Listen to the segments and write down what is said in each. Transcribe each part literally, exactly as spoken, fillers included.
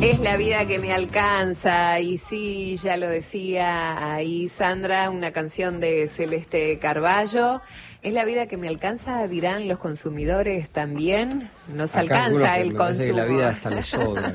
Es la vida que me alcanza, y sí, ya lo decía ahí Sandra, una canción de Celeste Carballo. Es la vida que me alcanza, dirán los consumidores también. Nos Acá alcanza que el me consumo. parece que la vida hasta le sobra.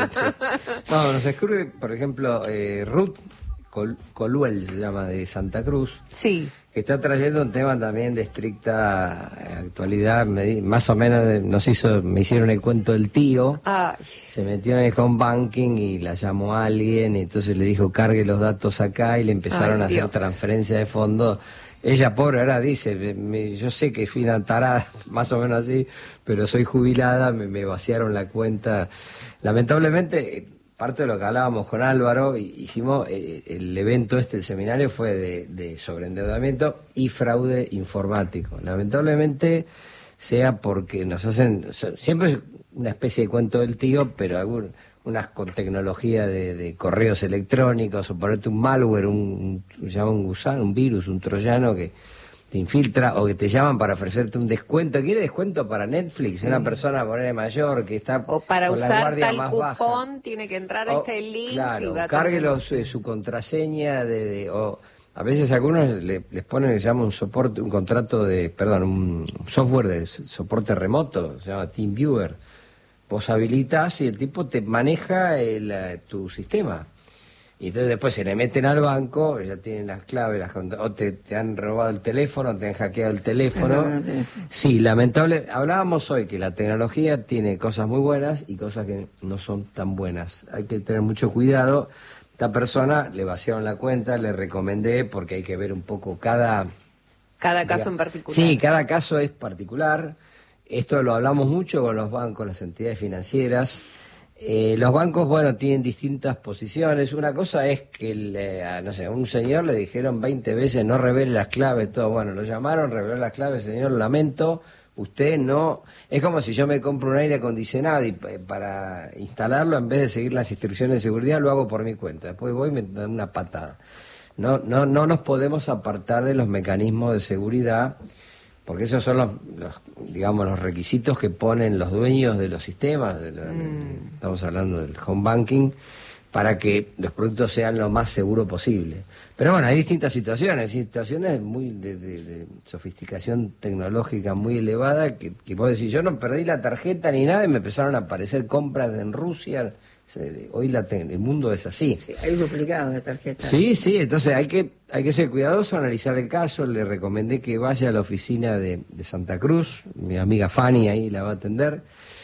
No, nos escribe, por ejemplo, eh, Ruth Col Coluel, se llama, de Santa Cruz. Sí. Que está trayendo un tema también de estricta actualidad, me, más o menos de, nos hizo, me hicieron el cuento del tío. Ay. Se metió en el home banking y la llamó a alguien, y entonces le dijo cargue los datos acá, y le empezaron Ay, a hacer Dios. transferencia de fondos. Ella, pobre, ahora dice, me, me, yo sé que fui una tarada, más o menos así, pero soy jubilada, me, me vaciaron la cuenta. Lamentablemente, parte de lo que hablábamos con Álvaro, hicimos eh, el evento este, el seminario fue de, de sobreendeudamiento y fraude informático. Lamentablemente, sea porque nos hacen, siempre es una especie de cuento del tío, pero algún, unas con tecnología de, de correos electrónicos, o ponerte un malware, un, un, se llama un gusano, un virus, un troyano que te infiltra, o que te llaman para ofrecerte un descuento. ¿Quiere descuento para Netflix? Sí. Una persona poner mayor que está o para con usar la guardia tal más cupón baja. Tiene que entrar a o, este link. Claro, y va cárguelos eh, su contraseña de, de o a veces a algunos le, les ponen, se llama un soporte, un contrato de, perdón, un software de soporte remoto, se llama TeamViewer. Vos habilitas y el tipo te maneja el, tu sistema. Y entonces después se le meten al banco, ya tienen las claves, las, o te, te han robado el teléfono, te han hackeado el teléfono. Sí, lamentable. Hablábamos hoy que la tecnología tiene cosas muy buenas y cosas que no son tan buenas. Hay que tener mucho cuidado. Esta persona le vaciaron la cuenta, le recomendé, porque hay que ver un poco cada... Cada caso en particular. Sí, cada caso es particular. Esto lo hablamos mucho con los bancos, las entidades financieras. Eh, los bancos, bueno, tienen distintas posiciones. Una cosa es que, el, eh, no sé, a un señor le dijeron veinte veces no revele las claves, todo. Bueno, lo llamaron, reveló las claves, señor, lamento, usted no... Es como si yo me compro un aire acondicionado y para instalarlo, en vez de seguir las instrucciones de seguridad, lo hago por mi cuenta. Después voy y me dan una patada. No, no, no nos podemos apartar de los mecanismos de seguridad, porque esos son los, los, digamos, los requisitos que ponen los dueños de los sistemas, de la, mm. estamos hablando del home banking, para que los productos sean lo más seguro posible. Pero bueno, hay distintas situaciones, situaciones muy de, de, de sofisticación tecnológica muy elevada, que, que vos decís, yo no perdí la tarjeta ni nada, y me empezaron a aparecer compras en Rusia. Hoy la el mundo es así. Sí, hay duplicados de tarjetas. Sí, sí, entonces hay que hay que ser cuidadoso, analizar el caso. Le recomendé que vaya a la oficina de, de Santa Cruz, mi amiga Fanny ahí la va a atender.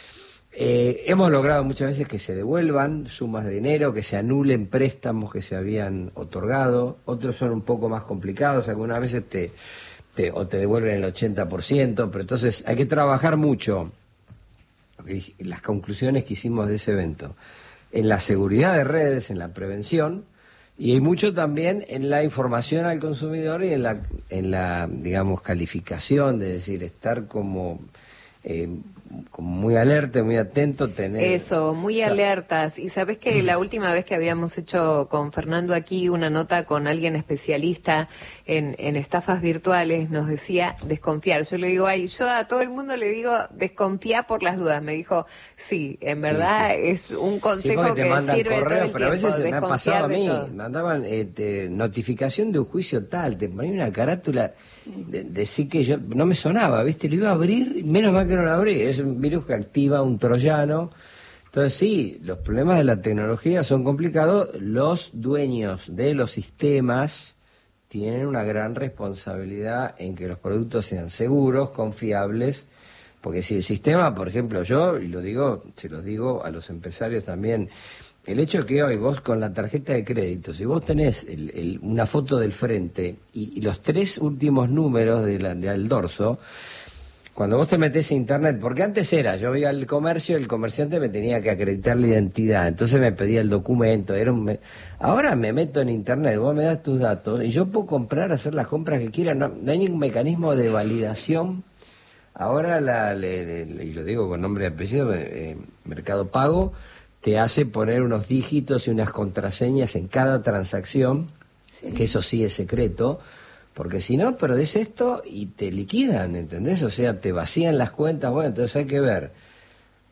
Eh, hemos logrado muchas veces que se devuelvan sumas de dinero, que se anulen préstamos que se habían otorgado. Otros son un poco más complicados, algunas veces te, te o te devuelven el ochenta por ciento, pero entonces hay que trabajar mucho. Las conclusiones que hicimos de ese evento: en la seguridad de redes, en la prevención, y hay mucho también en la información al consumidor y en la, en la digamos, calificación, de decir, estar como, eh, como muy alerta, muy atento, tener... Eso, muy o sea, alertas. Y sabes que la última vez que habíamos hecho con Fernando aquí una nota con alguien especialista en, en estafas virtuales, nos decía desconfiar. Yo le digo, ay, yo a todo el mundo le digo desconfía por las dudas. Me dijo, sí, en verdad sí, sí. es un consejo sí, que sirve correo, todo el pero tiempo. A veces me ha pasado a mí, me mandaban eh, te, notificación de un juicio tal, te ponían una carátula, de, decir que yo, no me sonaba, ¿viste? Lo iba a abrir, menos mal que no lo abrí. Es un virus que activa un troyano. Entonces sí, los problemas de la tecnología son complicados. Los dueños de los sistemas tienen una gran responsabilidad en que los productos sean seguros, confiables, porque si el sistema, por ejemplo, yo, y lo digo, se los digo a los empresarios también, el hecho que hoy vos con la tarjeta de crédito, si vos tenés el, el, una foto del frente y, y los tres últimos números de la, del dorso, cuando vos te metés a internet, porque antes era, yo iba al comercio, el comerciante me tenía que acreditar la identidad, entonces me pedía el documento, era un... ahora me meto en internet, vos me das tus datos y yo puedo comprar, hacer las compras que quiera, no, no hay ningún mecanismo de validación. Ahora, la, le, le, y lo digo con nombre y apellido, eh, Mercado Pago te hace poner unos dígitos y unas contraseñas en cada transacción, sí. que eso sí es secreto, porque si no, perdés esto y te liquidan, ¿entendés? O sea, te vacían las cuentas, bueno, entonces hay que ver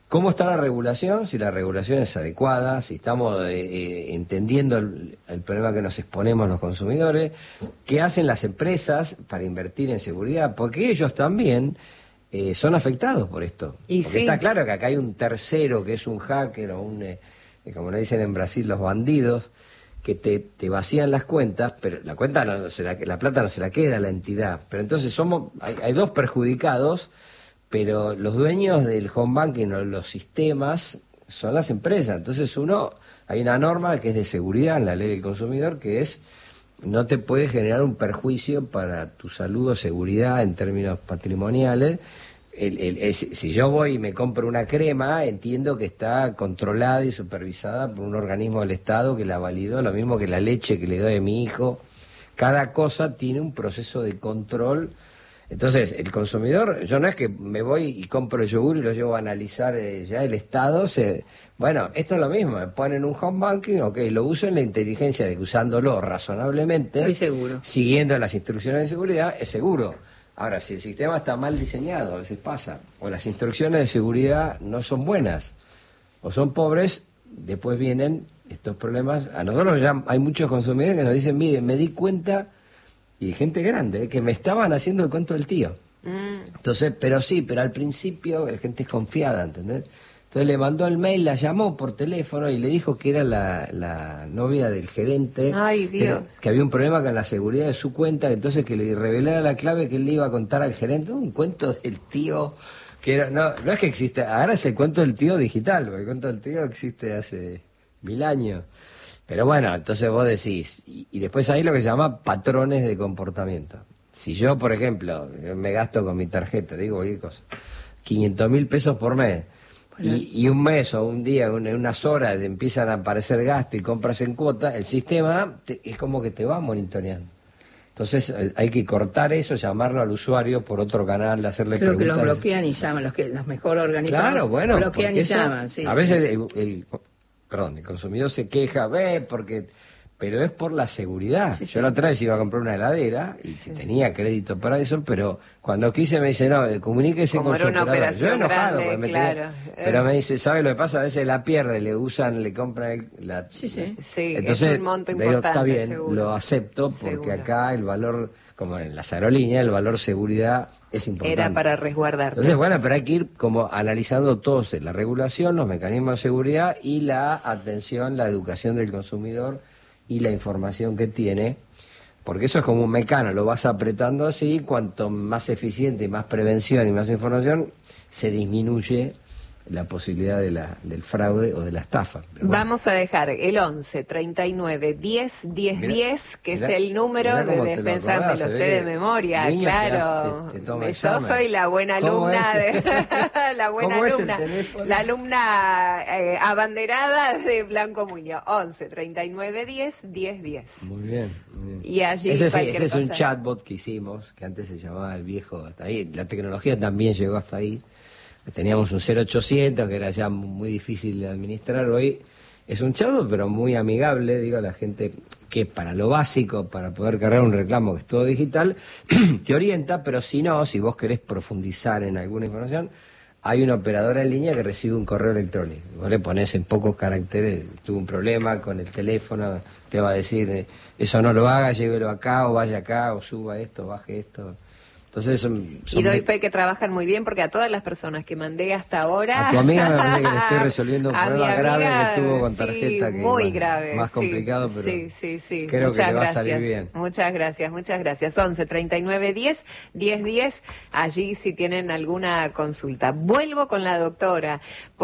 ¿Cómo está la regulación? Si la regulación es adecuada, si estamos eh, eh, entendiendo el, el problema que nos exponemos los consumidores, qué hacen las empresas para invertir en seguridad, porque ellos también eh, son afectados por esto. Y porque sí. Está claro que acá hay un tercero que es un hacker o un, eh, como le dicen en Brasil, los bandidos, que te, te vacían las cuentas, pero la cuenta no se la, la plata no se la queda a la entidad. Pero entonces somos hay, hay dos perjudicados, pero los dueños del home banking o los sistemas son las empresas. Entonces uno, hay una norma que es de seguridad en la ley del consumidor, que es no te puede generar un perjuicio para tu salud o seguridad en términos patrimoniales. El, el, el, si yo voy y me compro una crema, entiendo que está controlada y supervisada por un organismo del Estado que la validó, lo mismo que la leche que le doy a mi hijo. Cada cosa tiene un proceso de control. Entonces, el consumidor, yo no es que me voy y compro el yogur y lo llevo a analizar eh, ya el Estado. Se, bueno, esto es lo mismo, me ponen un home banking, ok, lo uso en la inteligencia de que usándolo razonablemente, Estoy seguro. siguiendo las instrucciones de seguridad, es seguro. Ahora, si el sistema está mal diseñado, a veces pasa, o las instrucciones de seguridad no son buenas, o son pobres, después vienen estos problemas. A nosotros ya hay muchos consumidores que nos dicen, mire, me di cuenta... Y gente grande, ¿eh? que me estaban haciendo el cuento del tío. Mm. Entonces, pero sí, pero al principio la gente es confiada, ¿entendés? Entonces le mandó el mail, la llamó por teléfono y le dijo que era la, la novia del gerente. Ay, Dios. Que, que había un problema con la seguridad de su cuenta, entonces que le revelara la clave que él le iba a contar al gerente. Un cuento del tío que era... No, no es que existe, ahora es el cuento del tío digital, porque el cuento del tío existe hace mil años. Pero bueno, entonces vos decís, y, y después hay lo que se llama patrones de comportamiento. Si yo, por ejemplo, yo me gasto con mi tarjeta, digo cualquier cosa, quinientos mil pesos por mes, y, y un mes o un día, en unas horas empiezan a aparecer gastos y compras en cuota, el sistema te, es como que te va monitoreando. Entonces hay que cortar eso, llamarlo al usuario por otro canal, hacerle Creo preguntas. que los bloquean y llaman, los que los mejor organizados. Claro, bueno, bloquean y eso, llaman, sí. A sí. veces el, el Perdón, el consumidor se queja, ve, porque... Pero es por la seguridad. Sí, sí. Yo la otra vez iba a comprar una heladera y sí. tenía crédito para eso, pero cuando quise me dice, no, comuníquese Como con su era una operador. operación Yo enojado, grande, me claro. tenía... Pero me dice, ¿sabe lo que pasa? A veces la pierde, le usan, le compran el, la... Sí, sí. Sí, entonces, es un monto le digo, importante, está bien, seguro. lo acepto, porque Seguro. acá el valor, como en las aerolíneas, el valor seguridad es importante. Era para resguardarte. Entonces, bueno, pero hay que ir como analizando todos, la regulación, los mecanismos de seguridad y la atención, la educación del consumidor y la información que tiene, porque eso es como un mecano, lo vas apretando así, cuanto más eficiente, más prevención y más información, se disminuye la posibilidad de la, del fraude o de la estafa. Pero bueno. Vamos a dejar el once, treinta y nueve, diez, diez, diez, que mirá, es el número de Despensa, me lo sé de memoria, claro. Te, te toma Yo examen. soy la buena alumna, de la buena ¿Cómo alumna, es el teléfono? la alumna eh, abanderada de Blanco Muñoz. once, treinta y nueve, diez, diez, diez. Muy bien, muy bien. Y allí ese, sí, cualquier ese es un cosa. chatbot que hicimos, que antes se llamaba el viejo, hasta ahí. La tecnología también llegó hasta ahí. Teníamos un cero ochocientos que era ya muy difícil de administrar. Hoy es un chatbot, pero muy amigable, digo, a la gente que para lo básico, para poder cargar un reclamo que es todo digital, te orienta, pero si no, si vos querés profundizar en alguna información, hay una operadora en línea que recibe un correo electrónico. Vos le ponés en pocos caracteres, tuve un problema con el teléfono, te va a decir, eh, eso no lo haga, llévelo acá, o vaya acá, o suba esto, baje esto. Entonces son, son Y doy muy... fe que trabajan muy bien, porque a todas las personas que mandé hasta ahora... A tu amiga me parece que le estoy resolviendo un A mi problema grave amiga, que tuvo con sí, tarjeta, que muy bueno, grave, más sí, complicado, pero sí, sí, sí. creo Muchas que le va gracias, a salir bien. Muchas gracias, muchas gracias. once, treinta y nueve, diez, diez, diez, allí si tienen alguna consulta. Vuelvo con la doctora,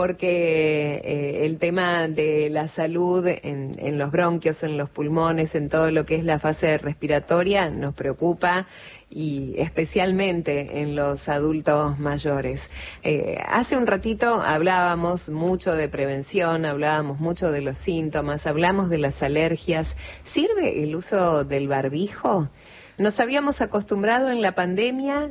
porque eh, el tema de la salud en, en los bronquios, en los pulmones, en todo lo que es la fase respiratoria, nos preocupa, y especialmente en los adultos mayores. Eh, hace un ratito hablábamos mucho de prevención, hablábamos mucho de los síntomas, hablamos de las alergias. ¿Sirve el uso del barbijo? Nos habíamos acostumbrado en la pandemia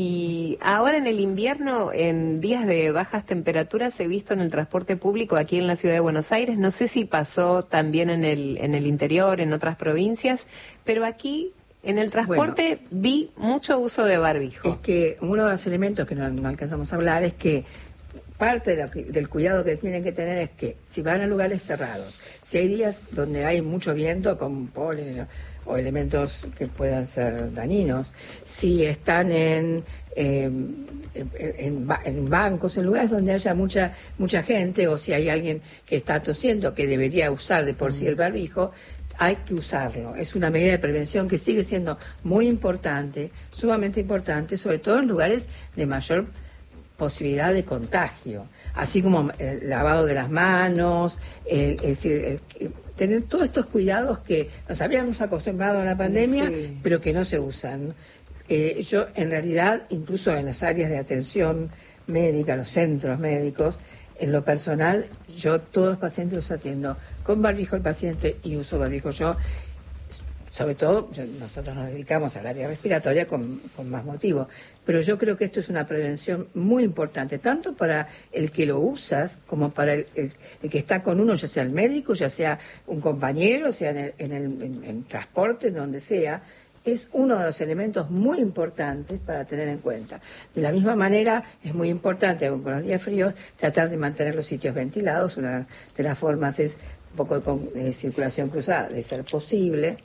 y ahora en el invierno, en días de bajas temperaturas, he visto en el transporte público aquí en la ciudad de Buenos Aires, no sé si pasó también en el, en el interior, en otras provincias, pero aquí... En el transporte bueno, vi mucho uso de barbijo. Es que uno de los elementos que no, no alcanzamos a hablar es que parte de lo que, del cuidado que tienen que tener es que si van a lugares cerrados, si hay días donde hay mucho viento con polen o elementos que puedan ser dañinos, si están en, eh, en, en, en bancos, en lugares donde haya mucha mucha gente, o si hay alguien que está tosiendo, que debería usar de por sí el barbijo, hay que usarlo. Es una medida de prevención que sigue siendo muy importante, sumamente importante, sobre todo en lugares de mayor posibilidad de contagio, así como el lavado de las manos, el, es decir, el, el, tener todos estos cuidados que nos habíamos acostumbrado a la pandemia, sí, pero que no se usan. Eh, yo, en realidad, incluso en las áreas de atención médica, los centros médicos, en lo personal, yo todos los pacientes los atiendo con barbijo el paciente y uso barbijo yo. Sobre todo, nosotros nos dedicamos al área respiratoria con, con más motivo, pero yo creo que esto es una prevención muy importante, tanto para el que lo usas como para el, el, el que está con uno, ya sea el médico, ya sea un compañero, sea en el, en el en, en transporte, en donde sea. Es uno de los elementos muy importantes para tener en cuenta. De la misma manera, es muy importante, con los días fríos, tratar de mantener los sitios ventilados. Una de las formas es un poco de circulación cruzada, de ser posible.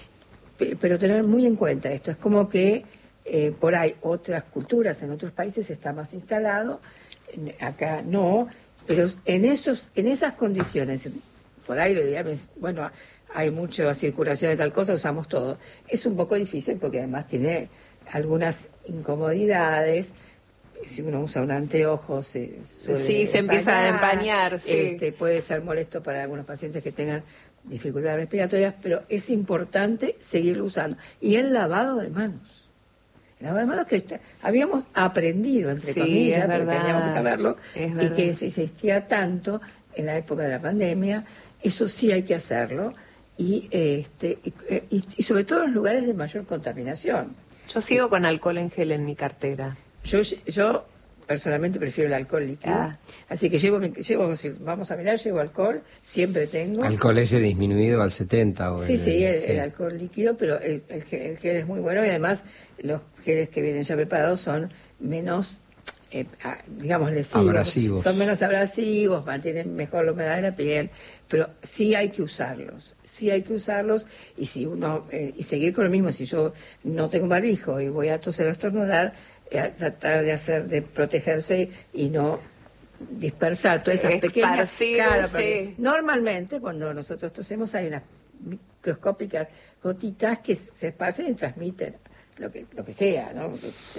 Pero tener muy en cuenta esto, es como que eh, por ahí otras culturas en otros países está más instalado, acá no, pero en esos en esas condiciones, por ahí lo diría, bueno, hay mucha circulación de tal cosa, usamos todo. Es un poco difícil porque además tiene algunas incomodidades. Si uno usa un anteojo, se suele sí, se empañar, empieza a empañar, sí. Este, puede ser molesto para algunos pacientes que tengan dificultades respiratorias, pero es importante seguirlo usando. Y el lavado de manos. El lavado de manos que está, habíamos aprendido, entre sí, comillas, es porque verdad, teníamos que saberlo, es y verdad. que se insistía tanto en la época de la pandemia. Eso sí hay que hacerlo, y, este, y, y, y sobre todo en los lugares de mayor contaminación. Yo sigo con alcohol en gel en mi cartera. Yo, yo personalmente prefiero el alcohol líquido, ah. así que llevo, llevo, si vamos a mirar, llevo alcohol, siempre tengo. ¿Alcohol ese disminuido al setenta? O sí, el, sí, el, sí, el alcohol líquido, pero el, el, gel, el gel es muy bueno, y además los geles que vienen ya preparados son menos, eh, digamos, lesivos. Abrasivos. Son menos abrasivos, mantienen mejor la humedad de la piel, pero sí hay que usarlos, sí hay que usarlos, y si uno, eh, y seguir con lo mismo. Si yo no tengo barbijo y voy a toser o estornudar, a tratar de hacer, de protegerse y no dispersar todas esas pequeñas. Claro, sí. Normalmente cuando nosotros tosemos hay unas microscópicas gotitas que se esparcen y transmiten lo que lo que sea, ¿no?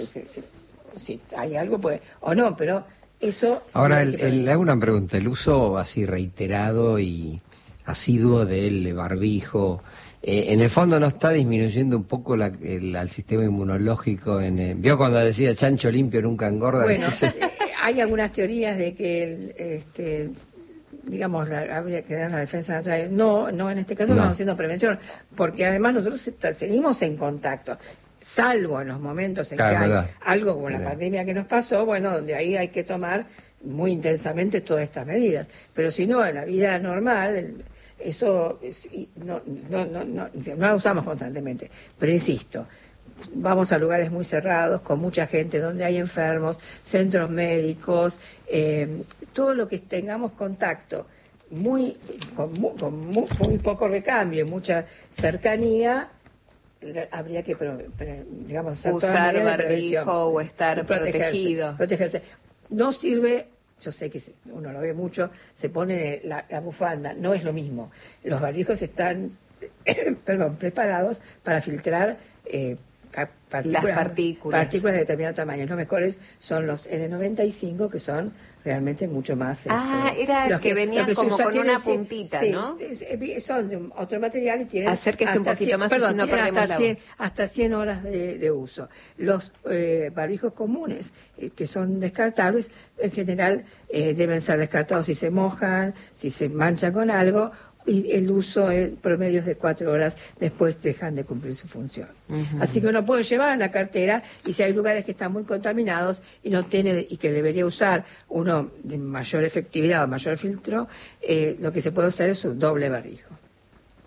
Si hay algo, pues, o no, pero eso. Ahora, sí, el, el, le hago una pregunta. El uso así reiterado y asiduo del barbijo, Eh, en el fondo no está disminuyendo un poco la, el, el sistema inmunológico. En el, ¿vio cuando decía chancho limpio nunca engorda? Bueno, hay algunas teorías de que el, este, digamos, la, habría que dar la defensa natural. No, no, en este caso no. Estamos haciendo prevención, porque además nosotros está, seguimos en contacto, salvo en los momentos en claro, que hay verdad. algo como la verdad. pandemia que nos pasó, bueno, donde ahí hay que tomar muy intensamente todas estas medidas. Pero si no, en la vida normal, el, eso no, no, no, no, no la usamos constantemente, pero insisto, vamos a lugares muy cerrados, con mucha gente, donde hay enfermos, centros médicos, eh, todo lo que tengamos contacto, muy con, muy, con muy, muy poco recambio, mucha cercanía, habría que, digamos, usar barbijo o estar protegerse, protegido. Protegerse. No sirve. Yo sé que uno lo ve mucho, se pone la, la bufanda, no es lo mismo. Los barbijos están, perdón, preparados para filtrar eh, partículas, las partículas. partículas de determinado tamaño. Los mejores son los ene noventa y cinco, que son realmente mucho más. Ah, este, era los que, que venían que como con una puntita, sí, ¿no? Sí, son de otro material y tienen. Acérquese un poquito cien, más, perdón, si no perdemos hasta la cien, voz. Hasta cien horas de, de uso. Los eh, barbijos comunes, eh, que son descartables, en general eh, deben ser descartados si se mojan, si se manchan con algo, y el uso en promedios de cuatro horas después dejan de cumplir su función. Uh-huh. Así que uno puede llevar en la cartera, y si hay lugares que están muy contaminados y no tiene y que debería usar uno de mayor efectividad o mayor filtro, eh, lo que se puede usar es un doble barbijo.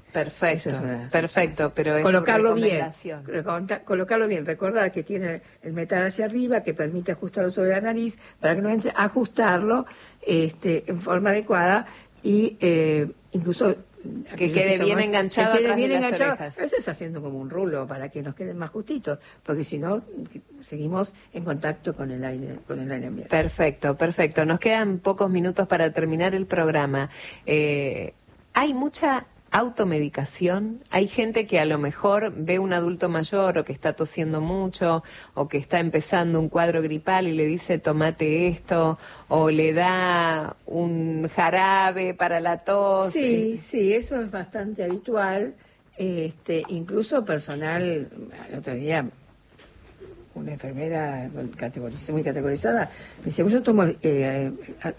Perfecto, es una, perfecto, pero es colocarlo bien, colocarlo bien, recordar que tiene el metal hacia arriba, que permite ajustarlo sobre la nariz, para que no entre, ajustarlo este, en forma adecuada y eh, incluso que quede bien más, enganchado que quede atrás bien de las enganchado. orejas. A veces haciendo como un rulo para que nos queden más justitos, porque si no seguimos en contacto con el aire, con el aire ambiente. Perfecto, perfecto. Nos quedan pocos minutos para terminar el programa. Eh, hay mucha automedicación. Hay gente que a lo mejor ve un adulto mayor o que está tosiendo mucho o que está empezando un cuadro gripal y le dice tomate esto o le da un jarabe para la tos. Sí, sí, eso es bastante habitual. Este, incluso personal, el otro día una enfermera categoriz- muy categorizada me dice, yo tomo eh,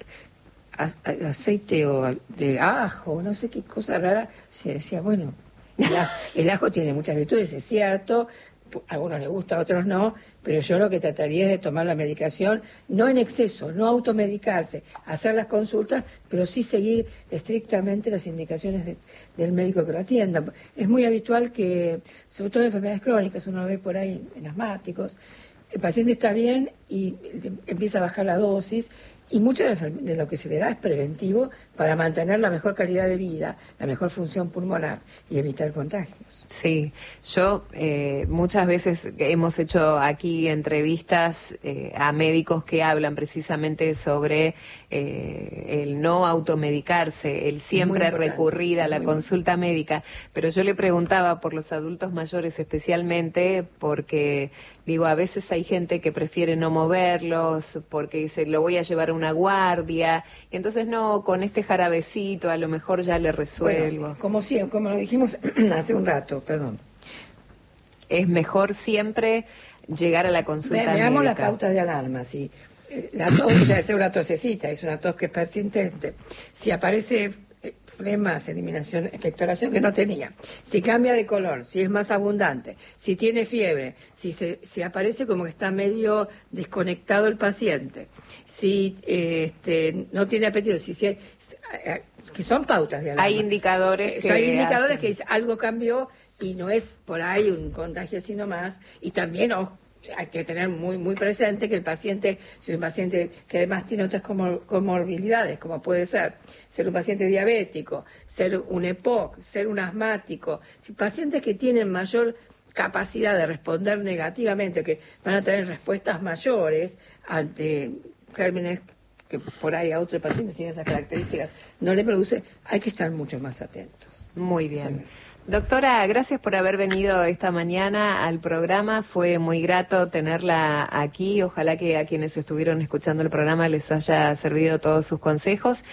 aceite o de ajo, no sé qué cosa rara. Se decía, bueno, el ajo, el ajo tiene muchas virtudes, es cierto, a algunos les gusta, a otros no, pero yo lo que trataría es de tomar la medicación, no en exceso, no automedicarse, hacer las consultas, pero sí seguir estrictamente las indicaciones de, del médico que lo atienda. Es muy habitual que, sobre todo en enfermedades crónicas, uno lo ve por ahí en asmáticos, el paciente está bien y empieza a bajar la dosis, y mucho de, de lo que se le da es preventivo para mantener la mejor calidad de vida, la mejor función pulmonar y evitar contagios. Sí, yo eh, muchas veces hemos hecho aquí entrevistas eh, a médicos que hablan precisamente sobre eh, el no automedicarse, el siempre recurrir a la consulta médica, pero yo le preguntaba por los adultos mayores especialmente porque digo, a veces hay gente que prefiere no moverlos porque dice, lo voy a llevar a una guardia, y entonces no, con este jarabecito a lo mejor ya le resuelvo. Bueno, como siempre, como lo dijimos hace un rato, perdón. Es mejor siempre llegar a la consulta médica. Veamos la pauta de alarma, si la tos debe ser una tosecita, es una tos que es persistente. Si aparece flemas, eliminación, expectoración que no tenía, si cambia de color, si es más abundante, si tiene fiebre, si se, si aparece como que está medio desconectado el paciente, si eh, este, no tiene apetito, si, si que son pautas de alarma. Hay indicadores que hay indicadores hacen. que dicen algo cambió y no es por ahí un contagio sino más, y también oh, hay que tener muy muy presente que el paciente, si es un paciente que además tiene otras comor- comorbilidades, como puede ser ser un paciente diabético, ser un E P O C, ser un asmático, si pacientes que tienen mayor capacidad de responder negativamente, que van a tener respuestas mayores ante gérmenes que por ahí a otro paciente sin esas características no le produce, hay que estar mucho más atentos. Muy bien. Doctora, gracias por haber venido esta mañana al programa. Fue muy grato tenerla aquí. Ojalá que a quienes estuvieron escuchando el programa les haya servido todos sus consejos.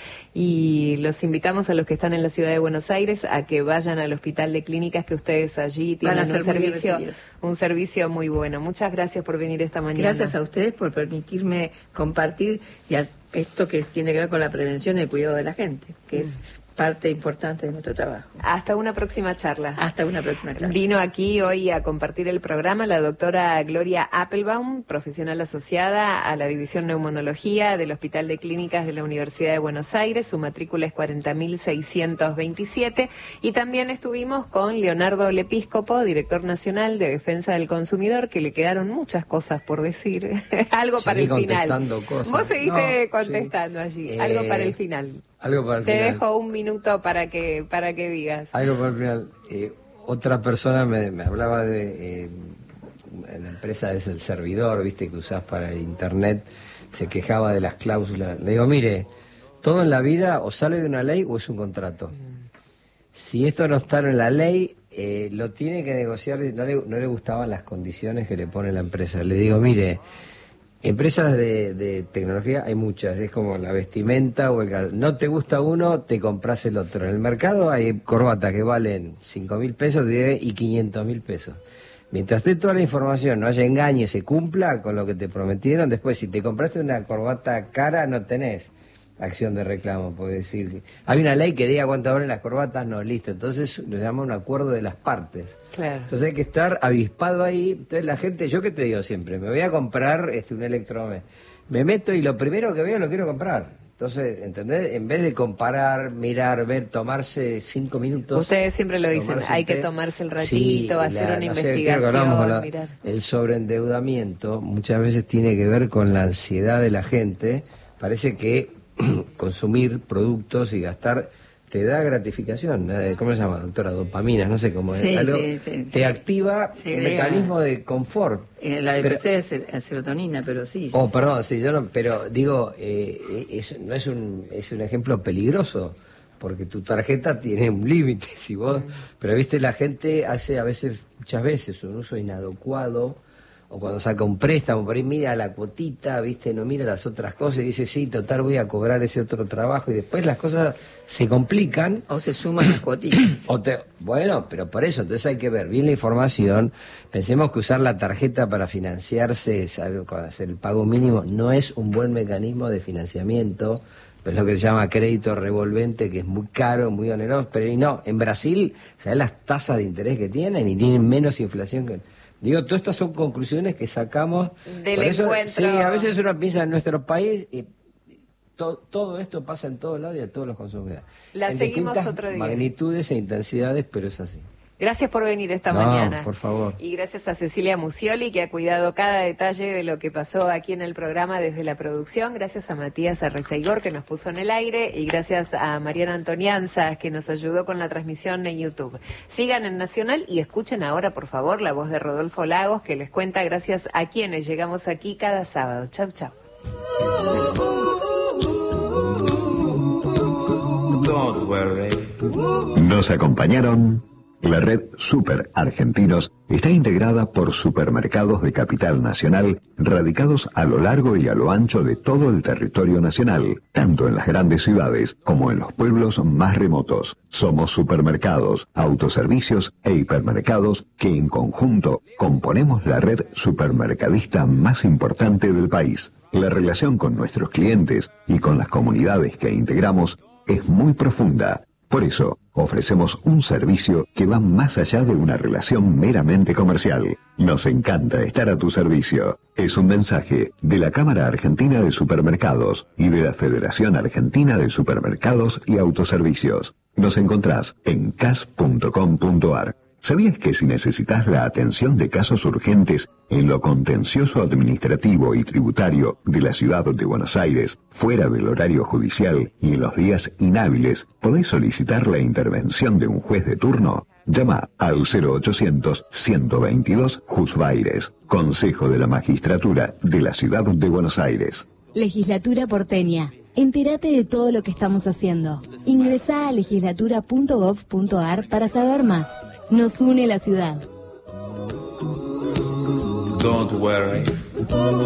Y los invitamos a los que están en la ciudad de Buenos Aires a que vayan al Hospital de Clínicas, que ustedes allí tienen un servicio, un servicio muy bueno. Muchas gracias por venir esta mañana. Gracias a ustedes por permitirme compartir y esto que tiene que ver con la prevención y el cuidado de la gente, que mm. es parte importante de nuestro trabajo. Hasta una próxima charla. Hasta una próxima charla. Vino aquí hoy a compartir el programa la doctora Gloria Appelbaum, profesional asociada a la División Neumonología del Hospital de Clínicas de la Universidad de Buenos Aires. Su matrícula es cuarenta mil seiscientos veintisiete. Y también estuvimos con Leonardo Lepíscopo, director nacional de Defensa del Consumidor, que le quedaron muchas cosas por decir. Algo Seguí para el final. Cosas. Vos seguiste no, contestando sí. allí. Eh... Algo para el final. Algo para el Te final. dejo un minuto para que para que digas. Algo para el final. Eh, otra persona me, me hablaba de eh, en la empresa es el servidor, viste, que usás para el internet, se quejaba de las cláusulas. Le digo, mire, todo en la vida o sale de una ley o es un contrato. Mm. Si esto no está en la ley, eh, lo tiene que negociar. No le, no le gustaban las condiciones que le pone la empresa. Le digo, mire, empresas de, de tecnología hay muchas, es como la vestimenta o el... No te gusta uno, te compras el otro. En el mercado hay corbatas que valen cinco mil pesos y quinientos mil pesos. Mientras esté toda la información, no haya engaño y se cumpla con lo que te prometieron, después si te compraste una corbata cara no tenés acción de reclamo, puede decir. Hay una ley que diga cuánto valen las corbatas, no, listo. Entonces lo llama un acuerdo de las partes. Claro. Entonces hay que estar avispado ahí. Entonces la gente, yo que te digo siempre, me voy a comprar este un electrodoméstico. Me meto y lo primero que veo lo quiero comprar. Entonces, ¿entendés? En vez de comparar, mirar, ver, tomarse cinco minutos... Ustedes siempre lo dicen, hay que tomarse el ratito, sí, hacer la, una no investigación, sé, la, mirar. El sobreendeudamiento muchas veces tiene que ver con la ansiedad de la gente. Parece que consumir productos y gastar te da gratificación. ¿Cómo se llama, doctora? Dopamina, no sé cómo sí, es. Algo, sí, sí, te sí. activa Se un agrega, mecanismo de confort. Eh, la depresión es la serotonina, pero sí. Oh, perdón, sí, yo no, pero digo, eh, es, no es un, es un ejemplo peligroso, porque tu tarjeta tiene un límite, si vos, mm. pero viste, la gente hace a veces, muchas veces, un uso inadecuado, o cuando saca un préstamo, por ahí mira la cuotita, viste, no mira las otras cosas y dice, sí, total, voy a cobrar ese otro trabajo, y después las cosas se complican. O se suman las cuotitas. O te, bueno, pero por eso, entonces hay que ver bien la información. Pensemos que usar la tarjeta para financiarse, es algo, hacer el pago mínimo, no es un buen mecanismo de financiamiento. Es lo que se llama crédito revolvente, que es muy caro, muy oneroso, pero y no, en Brasil, ¿sabes las tasas de interés que tienen? Y tienen menos inflación que... Digo, todas estas son conclusiones que sacamos del eso, encuentro. Sí, a veces uno piensa en nuestro país y to, todo esto pasa en todos lados y a todos los consumidores. La en seguimos otro día. Magnitudes e intensidades, pero es así. Gracias por venir esta no, mañana. Por favor. Y gracias a Cecilia Musioli, que ha cuidado cada detalle de lo que pasó aquí en el programa desde la producción. Gracias a Matías Arrezaigor, que nos puso en el aire. Y gracias a Mariana Antonianza, que nos ayudó con la transmisión en YouTube. Sigan en Nacional y escuchen ahora, por favor, la voz de Rodolfo Lagos, que les cuenta gracias a quienes llegamos aquí cada sábado. Chau, chau. Don't worry. Nos acompañaron. La red Super Argentinos está integrada por supermercados de capital nacional radicados a lo largo y a lo ancho de todo el territorio nacional, tanto en las grandes ciudades como en los pueblos más remotos. Somos supermercados, autoservicios e hipermercados que en conjunto componemos la red supermercadista más importante del país. La relación con nuestros clientes y con las comunidades que integramos es muy profunda. Por eso, ofrecemos un servicio que va más allá de una relación meramente comercial. Nos encanta estar a tu servicio. Es un mensaje de la Cámara Argentina de Supermercados y de la Federación Argentina de Supermercados y Autoservicios. Nos encontrás en c a s punto com punto a r. ¿Sabías que si necesitas la atención de casos urgentes en lo contencioso administrativo y tributario de la ciudad de Buenos Aires, fuera del horario judicial y en los días inhábiles, podés solicitar la intervención de un juez de turno? Llama al cero ochocientos, ciento veintidós, Juzbaires, Consejo de la Magistratura de la ciudad de Buenos Aires. Legislatura porteña. Entérate de todo lo que estamos haciendo. Ingresá a legislatura punto gov punto a r para saber más. Nos une la ciudad. Don't worry.